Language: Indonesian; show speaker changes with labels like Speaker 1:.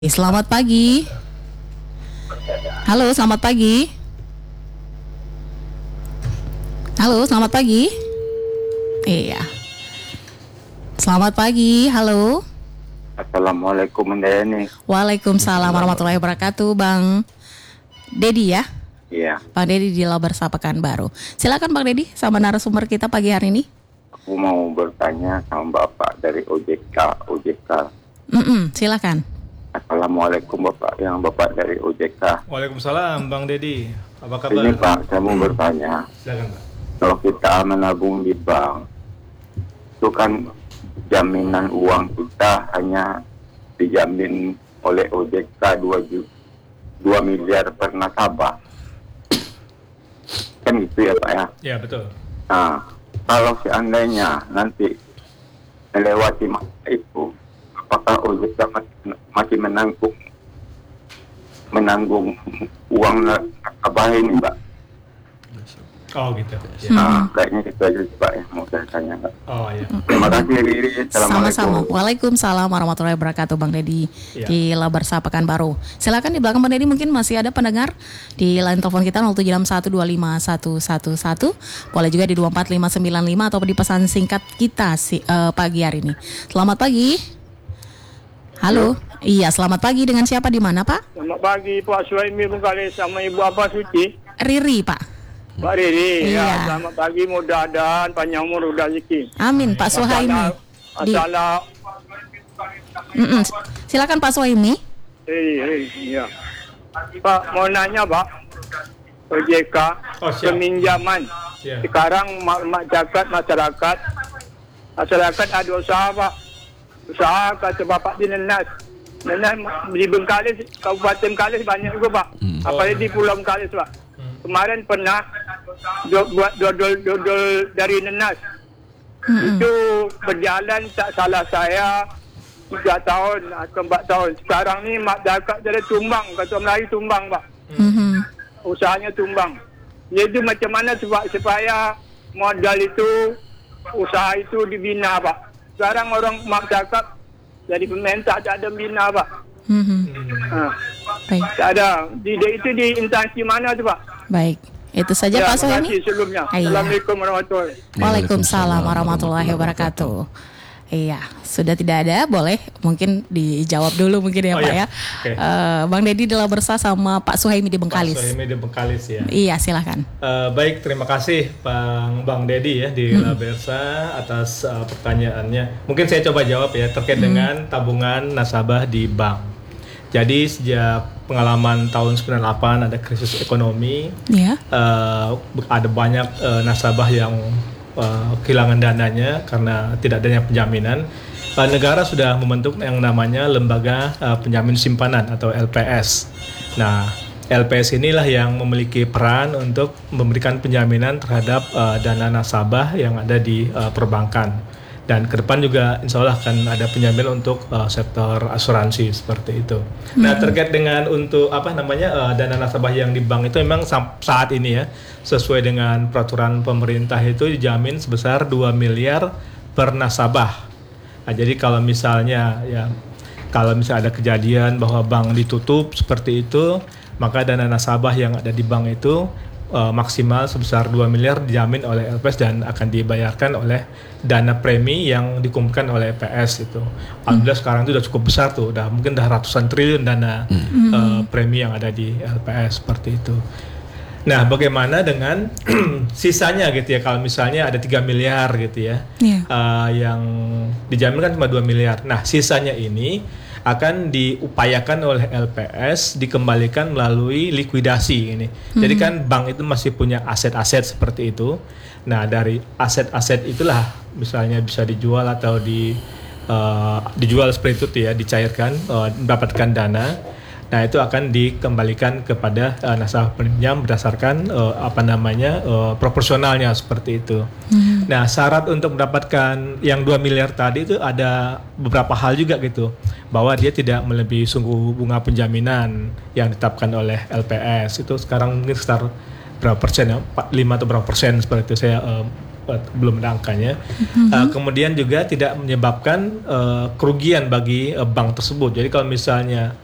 Speaker 1: Selamat pagi. Halo, selamat pagi. Halo, selamat pagi. Iya. Selamat pagi. Halo.
Speaker 2: Assalamualaikum Deni.
Speaker 1: Waalaikumsalam warahmatullahi wabarakatuh, Bang Dedi ya.
Speaker 2: Iya.
Speaker 1: Bang Dedi di Labarsa Pekanbaru. Silakan Bang Dedi sama narasumber kita pagi hari ini.
Speaker 2: Aku mau bertanya sama Bapak dari OJK.
Speaker 1: Silakan.
Speaker 2: Assalamualaikum Bapak dari OJK.
Speaker 3: Waalaikumsalam Bang Dedi. Apa kabar?
Speaker 2: Ini Pak, saya mau bertanya.
Speaker 3: Silakan Pak.
Speaker 2: Kalau kita menabung di bank, itu kan jaminan uang kita hanya dijamin oleh OJK 2 miliar per nasabah. Kan gitu ya Pak ya?
Speaker 3: Ya betul.
Speaker 2: Nah, kalau seandainya nanti melewati masa itu, apakah OJK masih menanggung uang nasabah ini, Mbak?
Speaker 3: Oh gitu. Ya.
Speaker 2: Nah, kayaknya itu aja Pak yang mau saya tanya, Mbak.
Speaker 3: Oh iya.
Speaker 2: Terima kasih Riri.
Speaker 1: Sama-sama. Waalaikumsalam warahmatullahi wabarakatuh, Bang Dedi di Labarsa Pekanbaru. Silakan di belakang Bang Dedi, mungkin masih ada pendengar di line telepon kita 0761251111. Boleh juga di 24595 atau di pesan singkat kita pagi hari ini. Selamat pagi. Halo. Iya, selamat pagi. Dengan siapa di mana, Pak?
Speaker 4: Selamat pagi Pak Suhaimi Bengkalis sama Ibu Apa Suci.
Speaker 1: Riri, Pak.
Speaker 4: Mbak Riri,
Speaker 1: Iya.
Speaker 4: ya, selamat pagi, mudah-mudahan panjang umur udah rezeki.
Speaker 1: Amin, Pak Suhaimi. Silakan Pak Suhaimi.
Speaker 4: Iya. Pak, mau nanya Pak, OJK, peminjaman.
Speaker 3: Ya.
Speaker 4: Sekarang masyarakat ada usaha Pak. Usaha kata Bapak di Nenas di Bengkalis, Kabupaten Bengkalis banyak juga Pak. Apalagi di Pulau Bengkalis Pak. Kemarin pernah buat dodol dari Nenas. Itu berjalan tak salah saya 3 tahun atau 4 tahun. Sekarang ni masyarakat jadi tumbang, kata Melayu tumbang Pak. Usahanya tumbang. Jadi macam mana supaya modal itu, usaha itu dibina Pak. Sekarang orang masyarakat jadi pemerintah tak ada bina Pak.
Speaker 1: Baik.
Speaker 4: Tak ada. Itu di instansi mana tu Pak?
Speaker 1: Baik. Itu saja
Speaker 4: Ya,
Speaker 1: Pak
Speaker 4: terima
Speaker 1: Suhaimi.
Speaker 4: kasih sebelumnya.
Speaker 1: Iya.
Speaker 4: Assalamualaikum warahmatullahi wabarakatuh.
Speaker 1: Waalaikumsalam warahmatullahi wabarakatuh. Iya, sudah tidak ada, boleh mungkin dijawab dulu mungkin ya
Speaker 3: Oh,
Speaker 1: Pak
Speaker 3: iya.
Speaker 1: ya.
Speaker 3: Oke.
Speaker 1: Bang Dedi di Labarsa sama Pak Suhaimi di
Speaker 3: Pak
Speaker 1: Bengkalis.
Speaker 3: Suhaimi di Bengkalis ya.
Speaker 1: Iya, silakan.
Speaker 3: Baik, terima kasih Bang Dedi ya di Labarsa atas pertanyaannya. Mungkin saya coba jawab ya terkait dengan tabungan nasabah di bank. Jadi sejak pengalaman tahun 98 ada krisis ekonomi,
Speaker 1: Iya.
Speaker 3: ada banyak nasabah yang kehilangan dananya karena tidak adanya penjaminan. Negara sudah membentuk yang namanya Lembaga Penjamin Simpanan atau LPS. Nah, LPS inilah yang memiliki peran untuk memberikan penjaminan terhadap dana nasabah yang ada di perbankan. Dan ke depan juga insya Allah akan ada penjamin untuk sektor asuransi seperti itu. Nah, terkait dengan untuk dana nasabah yang di bank itu memang saat ini ya sesuai dengan peraturan pemerintah itu dijamin sebesar 2 miliar per nasabah. Nah, jadi kalau misalnya ada kejadian bahwa bank ditutup seperti itu, maka dana nasabah yang ada di bank itu maksimal sebesar 2 miliar dijamin oleh LPS dan akan dibayarkan oleh dana premi yang dikumpulkan oleh LPS itu. Alhamdulillah sekarang itu udah cukup besar tuh, mungkin ratusan triliun dana premi yang ada di LPS seperti itu. Nah, bagaimana dengan sisanya gitu ya, kalau misalnya ada 3 miliar gitu ya, yang dijamin kan cuma 2 miliar. Nah, sisanya ini akan diupayakan oleh LPS dikembalikan melalui likuidasi ini. Jadi kan bank itu masih punya aset-aset seperti itu. Nah, dari aset-aset itulah misalnya bisa dijual atau dijual seperti itu ya, dicairkan, mendapatkan dana. Nah, itu akan dikembalikan kepada nasabah pinjam berdasarkan proporsionalnya seperti itu. Nah, syarat untuk mendapatkan yang 2 miliar tadi itu ada beberapa hal juga gitu. Bahwa dia tidak melebihi suku bunga penjaminan yang ditetapkan oleh LPS. Itu sekarang mungkin sekitar berapa persen ya? 5 atau berapa persen seperti itu, saya belum ada angkanya. Kemudian juga tidak menyebabkan kerugian bagi bank tersebut. Jadi kalau misalnya